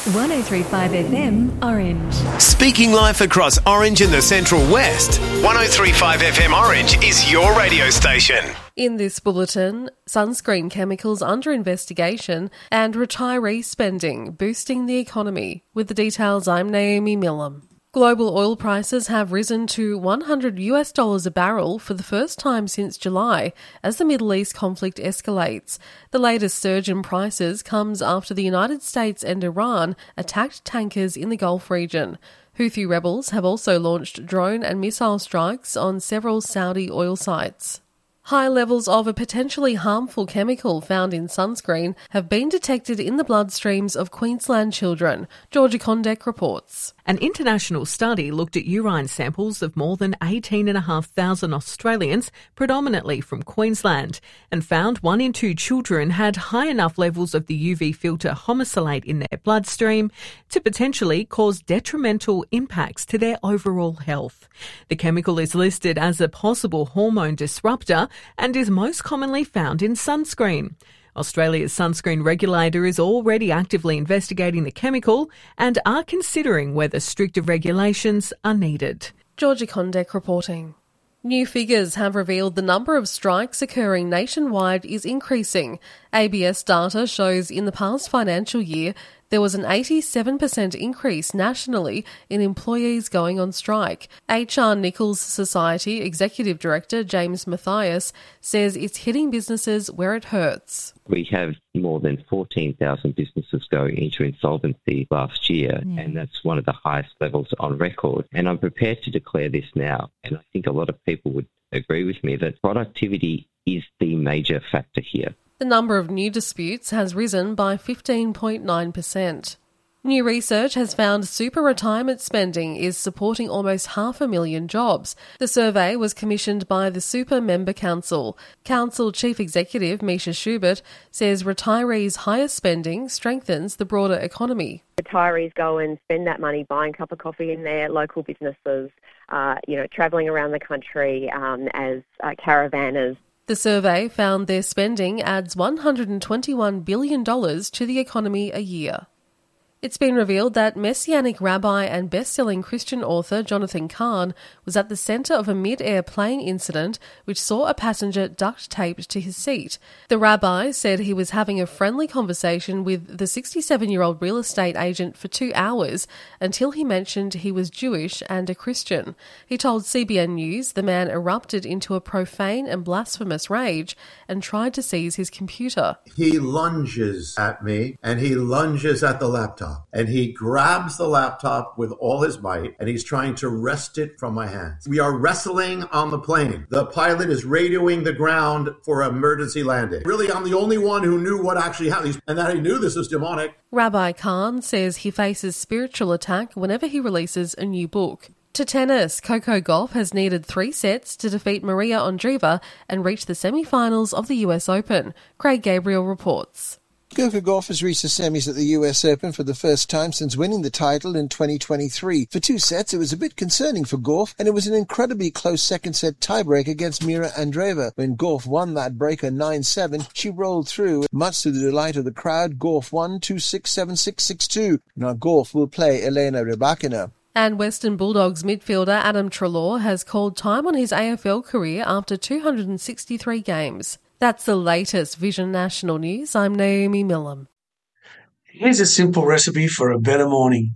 103.5 FM Orange. Speaking life across Orange and the Central West, 103.5 FM Orange is your radio station. In this bulletin, sunscreen chemicals under investigation and retiree spending boosting the economy. With the details, I'm Naomi Millam. Global oil prices have risen to $100 a barrel for the first time since July as the Middle East conflict escalates. The latest surge in prices comes after the United States and Iran attacked tankers in the Gulf region. Houthi rebels have also launched drone and missile strikes on several Saudi oil sites. High levels of a potentially harmful chemical found in sunscreen have been detected in the bloodstreams of Queensland children. Georgia Condek reports. An international study looked at urine samples of more than 18,500 Australians, predominantly from Queensland, and found 1 in 2 children had high enough levels of the UV filter homosalate in their bloodstream to potentially cause detrimental impacts to their overall health. The chemical is listed as a possible hormone disruptor and is most commonly found in sunscreen. Australia's sunscreen regulator is already actively investigating the chemical and are considering whether stricter regulations are needed. Georgia Condek reporting. New figures have revealed the number of strikes occurring nationwide is increasing. ABS data shows in the past financial year there was an 87% increase nationally in employees going on strike. HR Nichols Society Executive Director James Mathias says it's hitting businesses where it hurts. We have more than 14,000 businesses going into insolvency last year, and that's one of the highest levels on record. And I'm prepared to declare this now, and I think a lot of people would agree with me that productivity is the major factor here. The number of new disputes has risen by 15.9%. New research has found super retirement spending is supporting almost 500,000 jobs. The survey was commissioned by the Super Member Council. Council Chief Executive Misha Schubert says retirees' higher spending strengthens the broader economy. Retirees go and spend that money buying a cup of coffee in their local businesses, travelling around the country as caravanners. The survey found their spending adds $121 billion to the economy a year. It's been revealed that Messianic rabbi and best-selling Christian author Jonathan Cahn was at the centre of a mid-air plane incident which saw a passenger duct-taped to his seat. The rabbi said he was having a friendly conversation with the 67-year-old real estate agent for 2 hours until he mentioned he was Jewish and a Christian. He told CBN News the man erupted into a profane and blasphemous rage and tried to seize his computer. He lunges at me and he lunges at the laptop. And he grabs the laptop with all his might, and he's trying to wrest it from my hands. We are wrestling on the plane. The pilot is radioing the ground for emergency landing. Really, I'm the only one who knew what actually happened, and that he knew this was demonic. Rabbi Cahn says he faces spiritual attack whenever he releases a new book. To tennis, Coco Gauff has needed 3 sets to defeat Maria Andreeva and reach the semi-finals of the US Open. Craig Gabriel reports. Coco Gauff has reached the semis at the US Open for the first time since winning the title in 2023. For 2 sets, it was a bit concerning for Gauff, and it was an incredibly close second-set tiebreak against Mira Andreeva. When Gauff won that breaker 9-7, she rolled through. Much to the delight of the crowd, Gauff won 2-6, 7-6, 6-2. Now Gauff will play Elena Rybakina. And Western Bulldogs midfielder Adam Treloar has called time on his AFL career after 263 games. That's the latest Vision National News. I'm Naomi Millam. Here's a simple recipe for a better morning.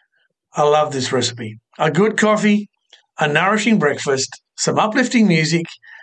I love this recipe. A good coffee, a nourishing breakfast, some uplifting music,